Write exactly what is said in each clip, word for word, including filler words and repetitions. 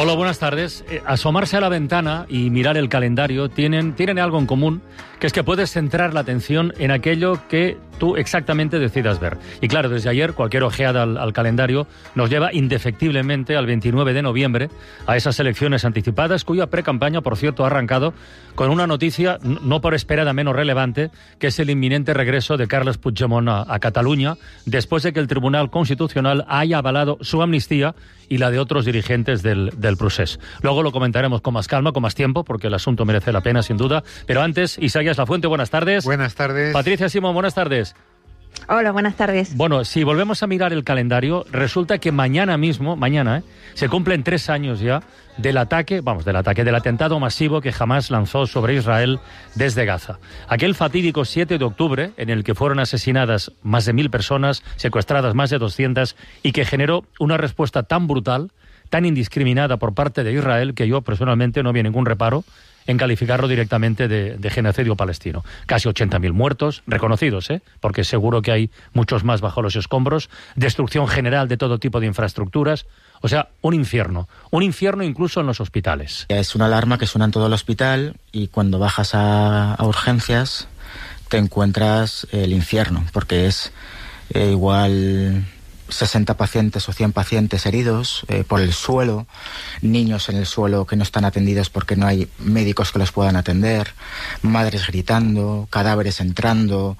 Hola, buenas tardes. Eh, asomarse a la ventana y mirar el calendario tienen, tienen algo en común, que es que puedes centrar la atención en aquello que tú exactamente decidas ver. Y claro, desde ayer cualquier ojeada al, al calendario nos lleva indefectiblemente al veintinueve de noviembre, a esas elecciones anticipadas, cuya precampaña, por cierto, ha arrancado con una noticia no por esperada menos relevante, que es el inminente regreso de Carles Puigdemont a, a Cataluña, después de que el Tribunal Constitucional haya avalado su amnistía y la de otros dirigentes del, del procés. Luego lo comentaremos con más calma, con más tiempo, porque el asunto merece la pena, sin duda. Pero antes, Isaías Lafuente, buenas tardes. Buenas tardes. Patricia Simón, buenas tardes. Hola, buenas tardes. Bueno, si volvemos a mirar el calendario, resulta que mañana mismo, mañana, ¿eh? se cumplen tres años ya del ataque, vamos, del ataque, del atentado masivo que Hamás lanzó sobre Israel desde Gaza. Aquel fatídico siete de octubre, en el que fueron asesinadas más de mil personas, secuestradas más de doscientas, y que generó una respuesta tan brutal, tan indiscriminada por parte de Israel, que yo personalmente no vi ningún reparo en calificarlo directamente de, de genocidio palestino. Casi ochenta mil muertos, reconocidos, ¿eh? porque seguro que hay muchos más bajo los escombros, destrucción general de todo tipo de infraestructuras, o sea, un infierno, un infierno incluso en los hospitales. Es una alarma que suena en todo el hospital y cuando bajas a, a urgencias te encuentras el infierno, porque es eh, igual sesenta pacientes o cien pacientes heridos eh, por el suelo, niños en el suelo que no están atendidos porque no hay médicos que los puedan atender, madres gritando, cadáveres entrando,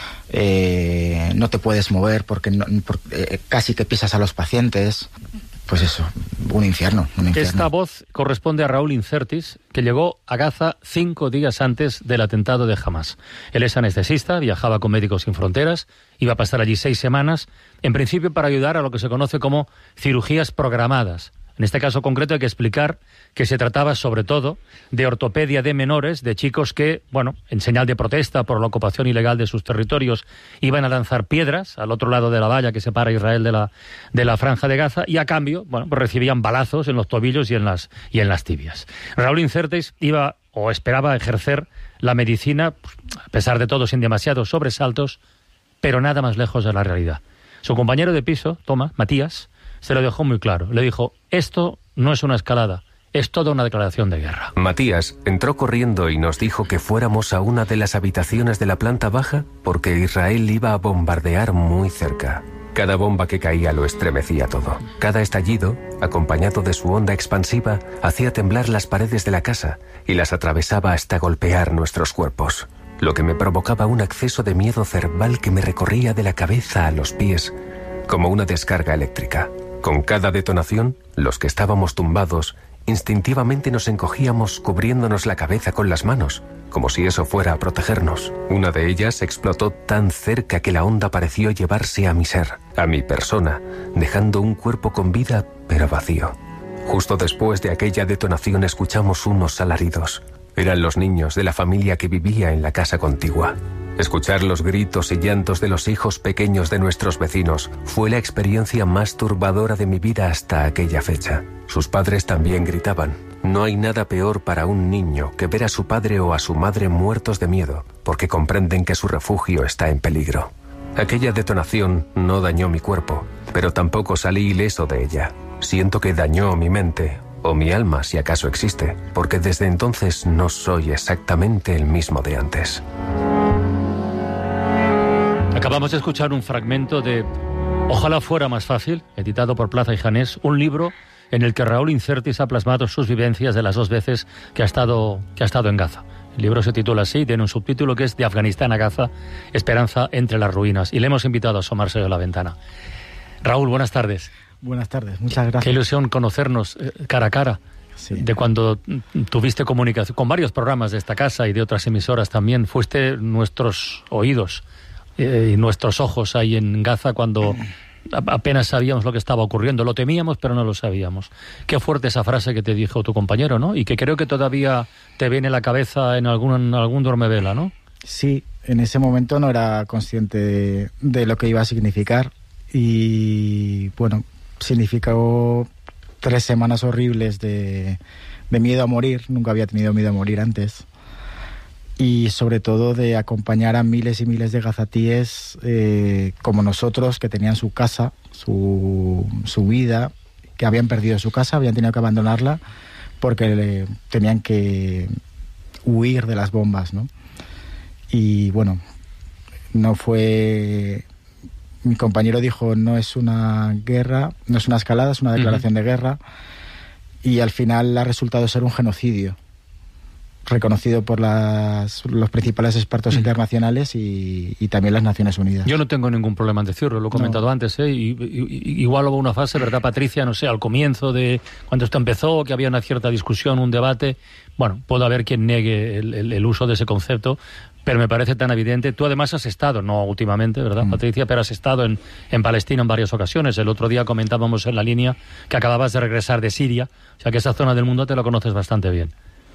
eh, no te puedes mover porque, no, por, eh, casi que pisas a los pacientes. Pues eso, un infierno, un infierno. Esta voz corresponde a Raúl Incertis, que llegó a Gaza cinco días antes del atentado de Hamás. Él es anestesista, viajaba con Médicos Sin Fronteras, iba a pasar allí seis semanas, en principio para ayudar a lo que se conoce como cirugías programadas. En este caso concreto hay que explicar que se trataba sobre todo de ortopedia de menores, de chicos que, bueno, en señal de protesta por la ocupación ilegal de sus territorios, iban a lanzar piedras al otro lado de la valla que separa a Israel de la, de la franja de Gaza, y a cambio, bueno, pues recibían balazos en los tobillos y en las, y en las tibias. Raúl Incertis iba o esperaba ejercer la medicina, pues, a pesar de todo sin demasiados sobresaltos, pero nada más lejos de la realidad. Su compañero de piso, Toma, Matías, se lo dejó muy claro. Le dijo, esto no es una escalada, es toda una declaración de guerra. Matías entró corriendo y nos dijo que fuéramos a una de las habitaciones de la planta baja porque Israel iba a bombardear muy cerca. Cada bomba que caía lo estremecía todo. Cada estallido, acompañado de su onda expansiva, hacía temblar las paredes de la casa y las atravesaba hasta golpear nuestros cuerpos, lo que me provocaba un acceso de miedo cerval que me recorría de la cabeza a los pies como una descarga eléctrica. Con cada detonación, los que estábamos tumbados, instintivamente nos encogíamos cubriéndonos la cabeza con las manos, como si eso fuera a protegernos. Una de ellas explotó tan cerca que la onda pareció llevarse a mi ser, a mi persona, dejando un cuerpo con vida, pero vacío. Justo después de aquella detonación escuchamos unos alaridos. Eran los niños de la familia que vivía en la casa contigua. Escuchar los gritos y llantos de los hijos pequeños de nuestros vecinos fue la experiencia más turbadora de mi vida hasta aquella fecha. Sus padres también gritaban. No hay nada peor para un niño que ver a su padre o a su madre muertos de miedo, porque comprenden que su refugio está en peligro. Aquella detonación no dañó mi cuerpo, pero tampoco salí ileso de ella. Siento que dañó mi mente, o mi alma si acaso existe, porque desde entonces no soy exactamente el mismo de antes. Acabamos de escuchar un fragmento de Ojalá fuera más fácil, editado por Plaza y Janés, un libro en el que Raúl Incertis ha plasmado sus vivencias de las dos veces que ha estado, que ha estado en Gaza. El libro se titula así, tiene un subtítulo que es De Afganistán a Gaza, Esperanza entre las ruinas, y le hemos invitado a asomarse a la ventana. Raúl, buenas tardes. Buenas tardes, muchas gracias. Qué ilusión conocernos eh, cara a cara. Sí. De cuando tuviste comunicación con varios programas de esta casa y de otras emisoras también, fuiste nuestros oídos eh, y nuestros ojos ahí en Gaza cuando apenas sabíamos lo que estaba ocurriendo. Lo temíamos, pero no lo sabíamos. Qué fuerte esa frase que te dijo tu compañero, ¿no? Y que creo que todavía te viene a la cabeza en algún, en algún dormevela, ¿no? Sí, en ese momento no era consciente de, de lo que iba a significar. Y bueno, significó tres semanas horribles de, de miedo a morir. Nunca había tenido miedo a morir antes. Y sobre todo de acompañar a miles y miles de gazatíes eh, como nosotros, que tenían su casa, su, su vida, que habían perdido su casa, habían tenido que abandonarla porque le, tenían que huir de las bombas, ¿no? Y bueno, no fue... Mi compañero dijo, no es una guerra, no es una escalada, es una declaración uh-huh. de guerra, y al final ha resultado ser un genocidio, reconocido por las, los principales expertos uh-huh. internacionales y, y también las Naciones Unidas. Yo no tengo ningún problema en decirlo, lo he comentado no. antes, ¿eh? Y, y, igual hubo una fase, ¿verdad, Patricia? No sé, al comienzo de cuando esto empezó, que había una cierta discusión, un debate. Bueno, puede haber quien niegue el, el, el uso de ese concepto, pero me parece tan evidente. Tú además has estado, no últimamente, ¿verdad, mm. Patricia? Pero has estado en, en Palestina en varias ocasiones. El otro día comentábamos en la línea que acababas de regresar de Siria, o sea que esa zona del mundo te la conoces bastante bien.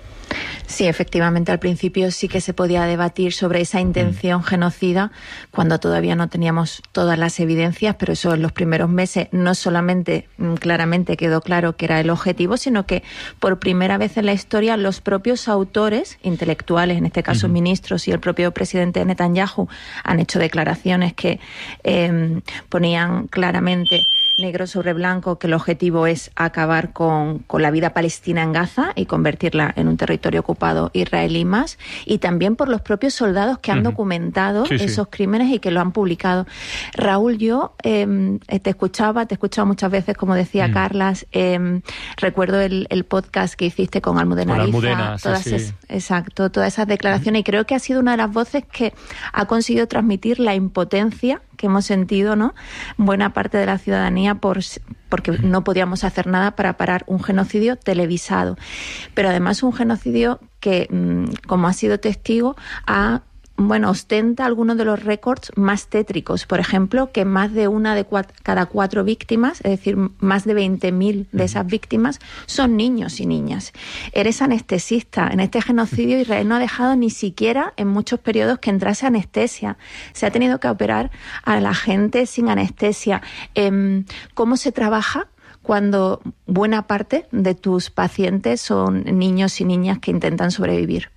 Sí, efectivamente, al principio sí que se podía debatir sobre esa intención mm. genocida cuando todavía no teníamos todas las evidencias, pero eso en los primeros meses no solamente mm, claramente quedó claro que era el objetivo, sino que por primera vez en la historia los propios autores intelectuales, en este caso mm. ministros y el propio presidente Netanyahu, han hecho declaraciones que eh, ponían claramente negro sobre blanco que el objetivo es acabar con, con la vida palestina en Gaza y convertirla en un territorio ocupado israelí más, y también por los propios soldados que han uh-huh. documentado sí, esos sí. crímenes y que lo han publicado. Raúl, yo eh, te escuchaba, te he escuchado muchas veces, como decía uh-huh. Carlas, eh, recuerdo el, el podcast que hiciste con Almudena Ariza, Almudena, todas sí, es, sí. exacto, todas esas declaraciones, uh-huh. y creo que ha sido una de las voces que ha conseguido transmitir la impotencia que hemos sentido, ¿no?, buena parte de la ciudadanía por, porque no podíamos hacer nada para parar un genocidio televisado. Pero además un genocidio que, como ha sido testigo, ha bueno, ostenta algunos de los récords más tétricos. Por ejemplo, que más de una de cuatro, cada cuatro víctimas, es decir, más de veinte mil de esas víctimas, son niños y niñas. Eres anestesista. En este genocidio Israel no ha dejado ni siquiera en muchos periodos que entrase anestesia. Se ha tenido que operar a la gente sin anestesia. ¿Cómo se trabaja cuando buena parte de tus pacientes son niños y niñas que intentan sobrevivir?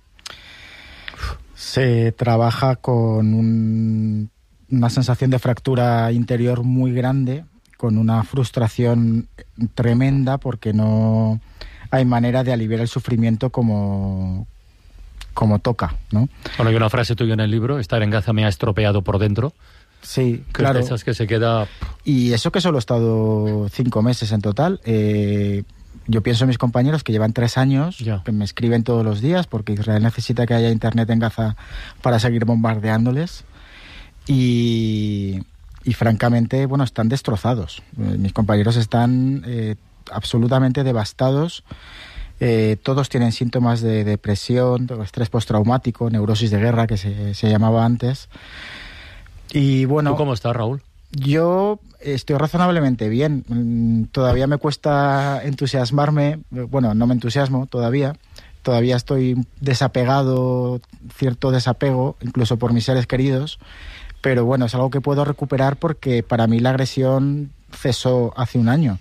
Se trabaja con un, una sensación de fractura interior muy grande, con una frustración tremenda porque no hay manera de aliviar el sufrimiento como, como toca, ¿no? Bueno, hay una frase tuya en el libro, estar en Gaza me ha estropeado por dentro. Sí, que claro. Es de esas que se queda... Y eso que solo he estado cinco meses en total. Eh, yo pienso en mis compañeros que llevan tres años, ya. que me escriben todos los días porque Israel necesita que haya internet en Gaza para seguir bombardeándoles. Y, y francamente, bueno, están destrozados. Eh, mis compañeros están eh, absolutamente devastados. Eh, todos tienen síntomas de depresión, de estrés postraumático, neurosis de guerra, que se, se llamaba antes. Y bueno, ¿tú cómo estás, Raúl? Yo estoy razonablemente bien. Todavía me cuesta entusiasmarme. Bueno, no me entusiasmo todavía. Todavía estoy desapegado, cierto desapego, incluso por mis seres queridos. Pero bueno, es algo que puedo recuperar porque para mí la agresión cesó hace un año.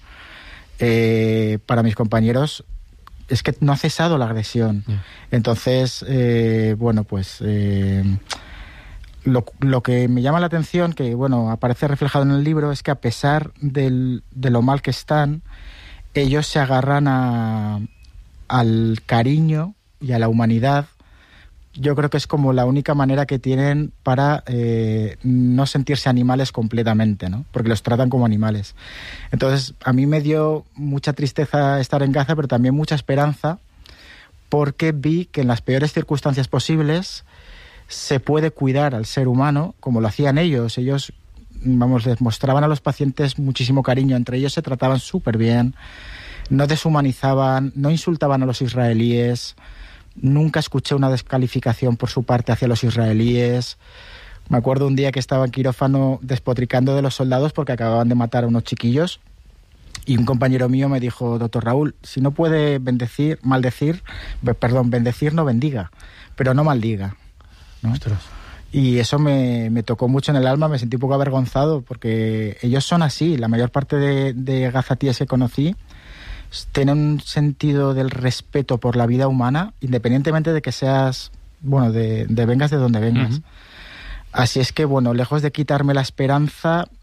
Eh, para mis compañeros es que no ha cesado la agresión. Yeah. Entonces, eh, bueno, pues... Eh, Lo, lo que me llama la atención, que bueno, aparece reflejado en el libro, es que a pesar del, de lo mal que están, ellos se agarran a, al cariño y a la humanidad. Yo creo que es como la única manera que tienen para eh, no sentirse animales completamente, ¿no? Porque los tratan como animales. Entonces, a mí me dio mucha tristeza estar en Gaza, pero también mucha esperanza, porque vi que en las peores circunstancias posibles se puede cuidar al ser humano como lo hacían ellos. Ellos, vamos, les mostraban a los pacientes muchísimo cariño, entre ellos se trataban súper bien, no deshumanizaban, no insultaban a los israelíes, nunca escuché una descalificación por su parte hacia los israelíes. Me acuerdo un día que estaba en quirófano despotricando de los soldados porque acababan de matar a unos chiquillos y un compañero mío me dijo: doctor Raúl, si no puede bendecir, maldecir, perdón, bendecir no bendiga, pero no maldiga, ¿no? Y eso me, me tocó mucho en el alma, me sentí un poco avergonzado porque ellos son así. La mayor parte de, de gazatíes que conocí tienen un sentido del respeto por la vida humana, independientemente de que seas, bueno, de, de vengas de donde vengas. Uh-huh. Así es que, bueno, lejos de quitarme la esperanza,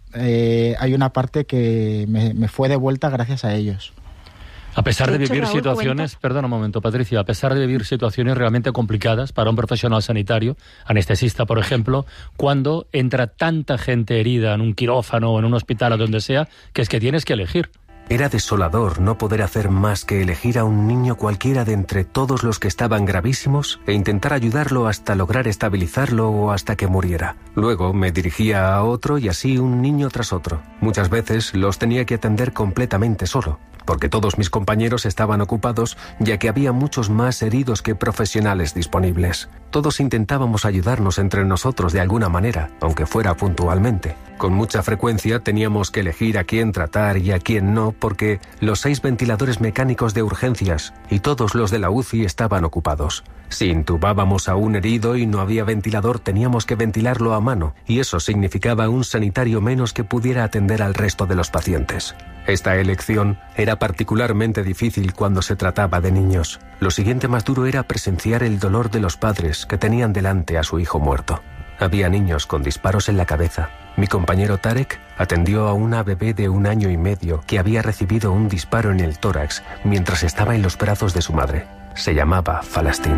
eh, hay una parte que me, me fue devuelta gracias a ellos. A pesar de, de hecho, vivir Raúl, situaciones, cuenta... perdona un momento, Patricia, a pesar de vivir situaciones realmente complicadas para un profesional sanitario, anestesista, por ejemplo, cuando entra tanta gente herida en un quirófano o en un hospital o donde sea, que es que tienes que elegir. Era desolador no poder hacer más que elegir a un niño cualquiera de entre todos los que estaban gravísimos e intentar ayudarlo hasta lograr estabilizarlo o hasta que muriera. Luego me dirigía a otro y así un niño tras otro. Muchas veces los tenía que atender completamente solo, porque todos mis compañeros estaban ocupados, ya que había muchos más heridos que profesionales disponibles. Todos intentábamos ayudarnos entre nosotros de alguna manera, aunque fuera puntualmente. Con mucha frecuencia teníamos que elegir a quién tratar y a quién no, porque los seis ventiladores mecánicos de urgencias y todos los de la U C I estaban ocupados. Si intubábamos a un herido y no había ventilador, teníamos que ventilarlo a mano, y eso significaba un sanitario menos que pudiera atender al resto de los pacientes. Esta elección era particularmente difícil cuando se trataba de niños. Lo siguiente más duro era presenciar el dolor de los padres que tenían delante a su hijo muerto. Había niños con disparos en la cabeza. Mi compañero Tarek atendió a una bebé de un año y medio que había recibido un disparo en el tórax mientras estaba en los brazos de su madre. Se llamaba Falastín.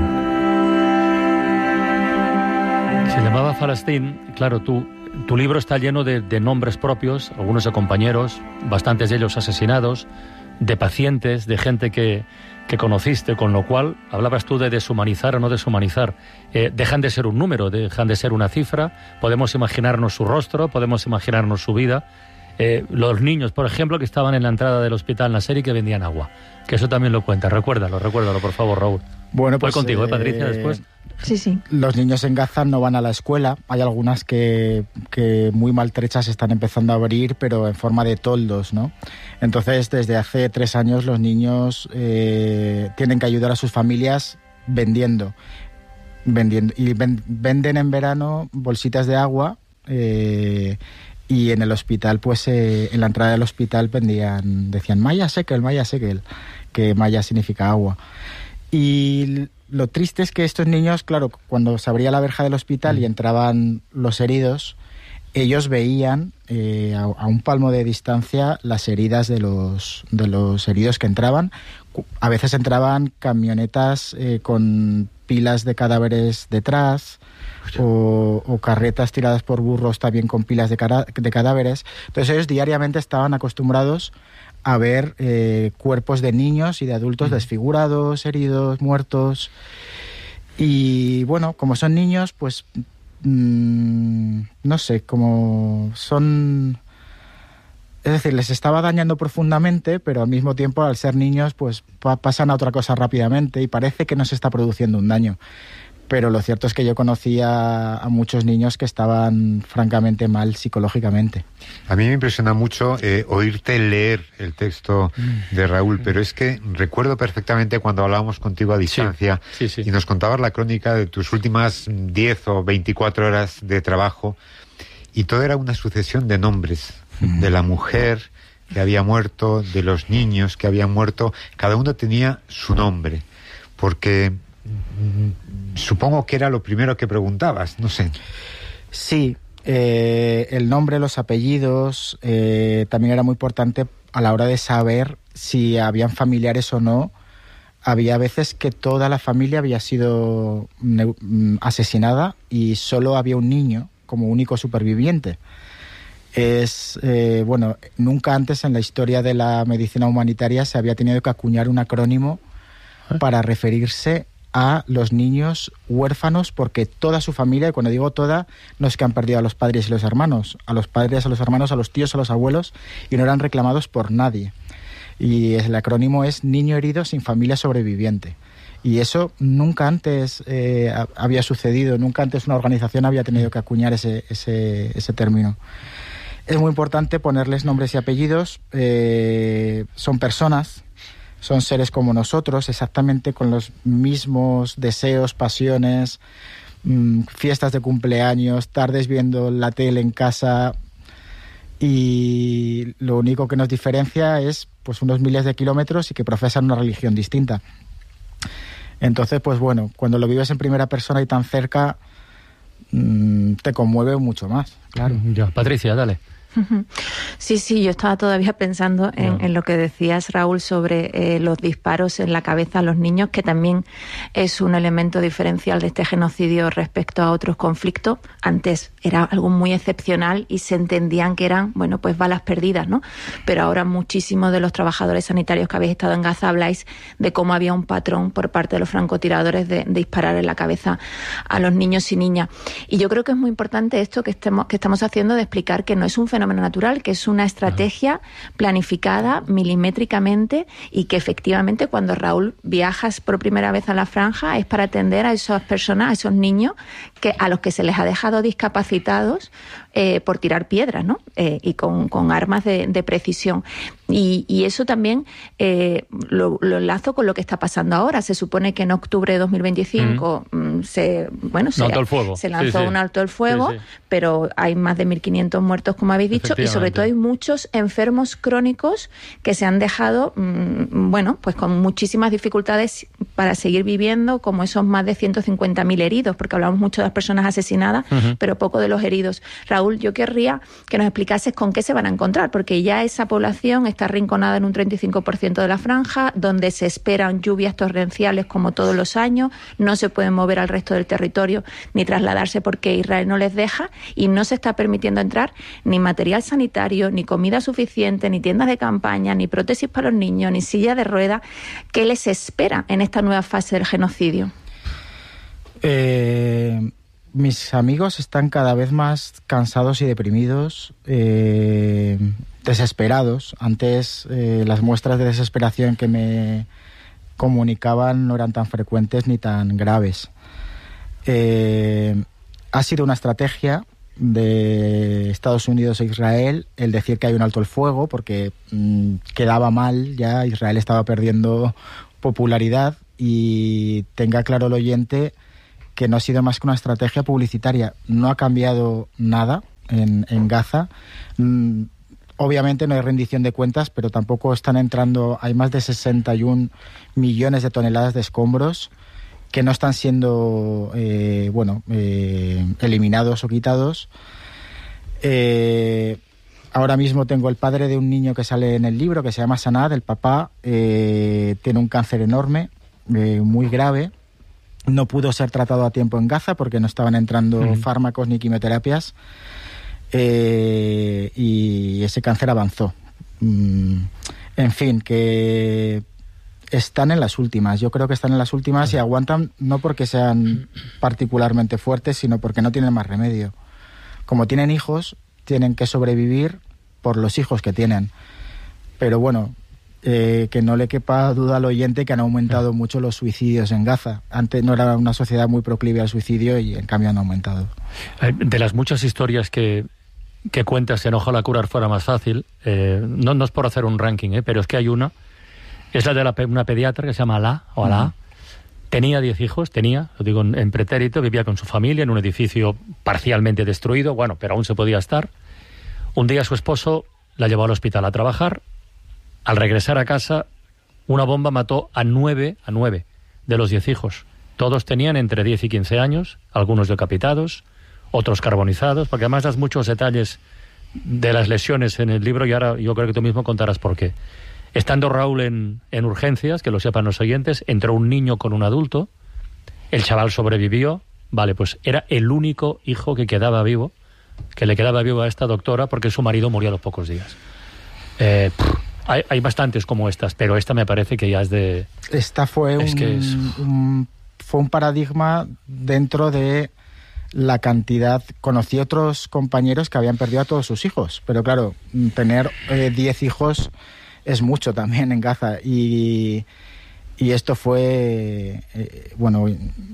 Se llamaba Falastín, claro, tú... Tu libro está lleno de, de nombres propios, algunos de compañeros, bastantes de ellos asesinados, de pacientes, de gente que, que conociste, con lo cual hablabas tú de deshumanizar o no deshumanizar. Eh, dejan de ser un número, dejan de ser una cifra, podemos imaginarnos su rostro, podemos imaginarnos su vida. Eh, los niños, por ejemplo, que estaban en la entrada del hospital en la serie y que vendían agua, que eso también lo cuenta. Recuérdalo, recuérdalo, por favor, Raúl. Bueno, pues voy contigo, eh, ¿eh, Patricia, después? Sí, sí. Los niños en Gaza no van a la escuela. Hay algunas que, que muy maltrechas están empezando a abrir, pero en forma de toldos, ¿no? Entonces, desde hace tres años los niños eh, tienen que ayudar a sus familias vendiendo. vendiendo y ven, venden en verano bolsitas de agua eh, y en el hospital, pues eh, en la entrada del hospital vendían, decían Maya Sekel, Maya Sekel, que Maya significa agua. Y lo triste es que estos niños, claro, cuando se abría la verja del hospital y entraban los heridos, ellos veían eh, a, a un palmo de distancia las heridas de los, de los heridos que entraban. A veces entraban camionetas eh, con pilas de cadáveres detrás, o, o carretas tiradas por burros también con pilas de, cara, de cadáveres. Entonces ellos diariamente estaban acostumbrados a ver eh, cuerpos de niños y de adultos mm. desfigurados, heridos, muertos. Y bueno, como son niños, pues mmm, no sé, como son... Es decir, les estaba dañando profundamente, pero al mismo tiempo, al ser niños, pues pa- pasan a otra cosa rápidamente y parece que no se está produciendo un daño. Pero lo cierto es que yo conocía a muchos niños que estaban francamente mal psicológicamente. A mí me impresiona mucho eh, oírte leer el texto de Raúl, pero es que recuerdo perfectamente cuando hablábamos contigo a distancia sí, sí, sí. y nos contabas la crónica de tus últimas diez o veinticuatro horas de trabajo y todo era una sucesión de nombres, mm. de la mujer que había muerto, de los niños que habían muerto, cada uno tenía su nombre, porque... Supongo que era lo primero que preguntabas, no sé. Sí, eh, el nombre, los apellidos, eh, también era muy importante a la hora de saber si habían familiares o no. Había veces que toda la familia había sido asesinada y solo había un niño como único superviviente. Es, eh, bueno, nunca antes en la historia de la medicina humanitaria se había tenido que acuñar un acrónimo ¿Eh? para referirse a los niños huérfanos, porque toda su familia, y cuando digo toda, no es que han perdido a los padres y los hermanos, a los padres, a los hermanos, a los tíos, a los abuelos, y no eran reclamados por nadie. Y el acrónimo es Niño Herido sin Familia Sobreviviente. Y eso nunca antes eh, había sucedido, nunca antes una organización había tenido que acuñar ese, ese, ese término. Es muy importante ponerles nombres y apellidos, eh, son personas, son seres como nosotros, exactamente con los mismos deseos, pasiones, mmm, fiestas de cumpleaños, tardes viendo la tele en casa, y lo único que nos diferencia es pues unos miles de kilómetros y que profesan una religión distinta. Entonces, pues bueno, cuando lo vives en primera persona y tan cerca, mmm, te conmueve mucho más, claro. Ya, Patricia, dale. Sí, sí, yo estaba todavía pensando en, no. en lo que decías, Raúl, sobre eh, los disparos en la cabeza a los niños, que también es un elemento diferencial de este genocidio respecto a otros conflictos. Antes era algo muy excepcional y se entendían que eran, bueno, pues balas perdidas, ¿no? Pero ahora muchísimos de los trabajadores sanitarios que habéis estado en Gaza habláis de cómo había un patrón por parte de los francotiradores de, de disparar en la cabeza a los niños y niñas. Y yo creo que es muy importante esto que, estemos, que estamos haciendo de explicar que no es un fenómeno natural, que es una estrategia planificada milimétricamente y que efectivamente cuando, Raúl, viajas por primera vez a la franja es para atender a esas personas, a esos niños que a los que se les ha dejado discapacitados eh, por tirar piedras, ¿no? Eh, y con, con armas de, de precisión. Y, y eso también eh, lo, lo enlazo con lo que está pasando ahora. Se supone que en octubre de dos mil veinticinco mm. se, bueno, se, alto el fuego. se lanzó sí, sí. un alto el fuego, sí, sí. pero hay más de mil quinientos muertos, como habéis dicho, y sobre todo hay muchos enfermos crónicos que se han dejado, mmm, bueno, pues con muchísimas dificultades para seguir viviendo, como esos más de ciento cincuenta mil heridos, porque hablamos mucho de las personas asesinadas, uh-huh. pero poco de los heridos. Raúl, yo querría que nos explicases con qué se van a encontrar, porque ya esa población está arrinconada en un treinta y cinco por ciento de la franja, donde se esperan lluvias torrenciales como todos los años, no se pueden mover al resto del territorio ni trasladarse porque Israel no les deja, y no se está permitiendo entrar ni material sanitario, ni comida suficiente, ni tiendas de campaña, ni prótesis para los niños, ni silla de ruedas. ¿Qué les espera en esta nueva fase del genocidio? Eh, mis amigos están cada vez más cansados y deprimidos, eh, desesperados. Antes eh, las muestras de desesperación que me comunicaban no eran tan frecuentes ni tan graves. Eh, ha sido una estrategia de Estados Unidos e Israel el decir que hay un alto el fuego, porque mmm, quedaba mal, ya Israel estaba perdiendo popularidad, y tenga claro el oyente que no ha sido más que una estrategia publicitaria. No ha cambiado nada en, en Gaza. Mm, obviamente no hay rendición de cuentas, pero tampoco están entrando, hay más de sesenta y un millones de toneladas de escombros que no están siendo eh, bueno eh, eliminados o quitados. Eh, ahora mismo tengo el padre de un niño que sale en el libro, que se llama Sanad. El papá eh, tiene un cáncer enorme, eh, muy grave. No pudo ser tratado a tiempo en Gaza porque no estaban entrando uh-huh. fármacos ni quimioterapias, eh, y ese cáncer avanzó. Mm, en fin, que están en las últimas. Yo creo que están en las últimas y aguantan no porque sean particularmente fuertes, sino porque no tienen más remedio. Como tienen hijos, tienen que sobrevivir por los hijos que tienen. Pero bueno, eh, que no le quepa duda al oyente que han aumentado mucho los suicidios en Gaza. Antes no era una sociedad muy proclive al suicidio y en cambio han aumentado. De las muchas historias que, que cuentas en Ojalá curar fuera más fácil, eh, no, no es por hacer un ranking, eh, pero es que hay una. Es la de la, una pediatra que se llama Alá, o Alá. Uh-huh. Tenía diez hijos, tenía, lo digo en, en pretérito, vivía con su familia en un edificio parcialmente destruido, bueno, pero aún se podía estar. Un día su esposo la llevó al hospital a trabajar. Al regresar a casa, una bomba mató a nueve, a nueve de los diez hijos. Todos tenían entre diez y quince años, algunos decapitados, otros carbonizados, porque además das muchos detalles de las lesiones en el libro y ahora yo creo que tú mismo contarás por qué. Estando Raúl en, en urgencias, que lo sepan los oyentes, entró un niño con un adulto, el chaval sobrevivió, vale, pues era el único hijo que quedaba vivo, que le quedaba vivo a esta doctora porque su marido murió a los pocos días. Eh, pff, hay, hay bastantes como estas, pero esta me parece que ya es de... Esta fue, es un, que es... un, fue un paradigma dentro de la cantidad. Conocí otros compañeros que habían perdido a todos sus hijos, pero claro, tener diez eh, hijos es mucho también en Gaza, y, y esto fue, eh, bueno,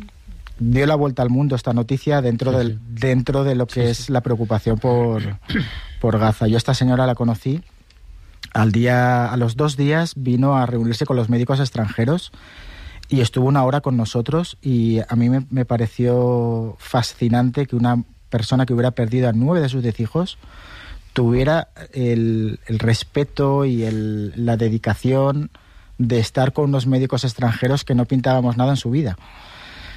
dio la vuelta al mundo esta noticia dentro, sí, del, sí. dentro de lo que sí, es sí. la preocupación por, por Gaza. Yo a esta señora la conocí, al día, a los dos días vino a reunirse con los médicos extranjeros y estuvo una hora con nosotros, y a mí me, me pareció fascinante que una persona que hubiera perdido a nueve de sus diez hijos tuviera el, el respeto y el, la dedicación de estar con unos médicos extranjeros que no pintábamos nada en su vida.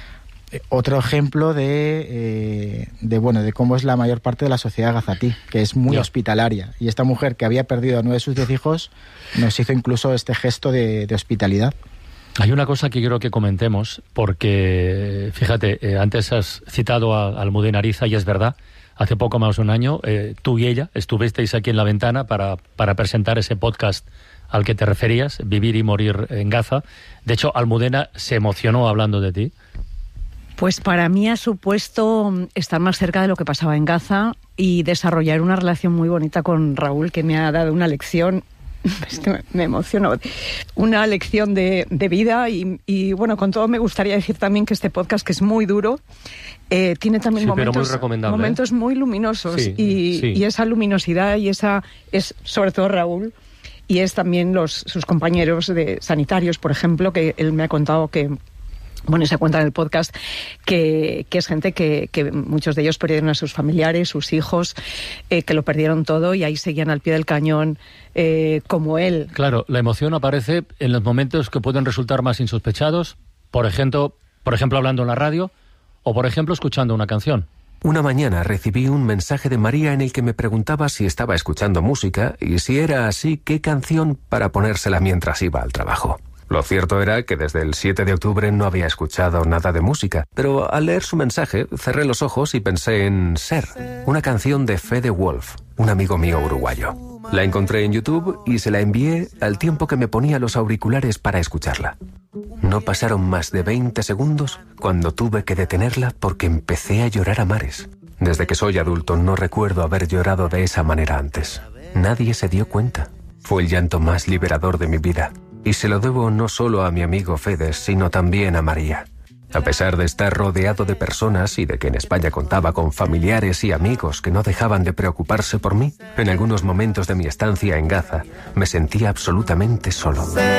otro ejemplo de, eh, de bueno de cómo es la mayor parte de la sociedad gazatí, que es muy yeah. hospitalaria. Y esta mujer, que había perdido a nueve de sus diez hijos, nos hizo incluso este gesto de, de hospitalidad. Hay una cosa que quiero que comentemos, porque, fíjate, eh, antes has citado a, a Almudena Ariza, y es verdad, hace poco más de un año, eh, tú y ella estuvisteis aquí en La Ventana para, para presentar ese podcast al que te referías, Vivir y Morir en Gaza. De hecho, Almudena se emocionó hablando de ti. Pues para mí ha supuesto estar más cerca de lo que pasaba en Gaza y desarrollar una relación muy bonita con Raúl, que me ha dado una lección, es que me emociono, una lección de, de vida y, y bueno, con todo me gustaría decir también que este podcast, que es muy duro, eh, tiene también sí, momentos, muy, momentos ¿eh? muy luminosos sí, y, sí. y esa luminosidad y esa es sobre todo Raúl y es también los sus compañeros de sanitarios, por ejemplo, que él me ha contado que bueno, se cuenta en el podcast que, que es gente que, que muchos de ellos perdieron a sus familiares, sus hijos, eh, que lo perdieron todo y ahí seguían al pie del cañón eh, como él. Claro, la emoción aparece en los momentos que pueden resultar más insospechados, por ejemplo, por ejemplo hablando en la radio o por ejemplo escuchando una canción. Una mañana recibí un mensaje de María en el que me preguntaba si estaba escuchando música y si era así, qué canción para ponérsela mientras iba al trabajo. Lo cierto era que desde el siete de octubre no había escuchado nada de música, pero al leer su mensaje cerré los ojos y pensé en Ser, una canción de Fede Wolf, un amigo mío uruguayo. La encontré en YouTube y se la envié al tiempo que me ponía los auriculares para escucharla. No pasaron más de veinte segundos cuando tuve que detenerla porque empecé a llorar a mares. Desde que soy adulto no recuerdo haber llorado de esa manera antes. Nadie se dio cuenta. Fue el llanto más liberador de mi vida. Y se lo debo no solo a mi amigo Fede, sino también a María. A pesar de estar rodeado de personas y de que en España contaba con familiares y amigos que no dejaban de preocuparse por mí, en algunos momentos de mi estancia en Gaza me sentía absolutamente solo.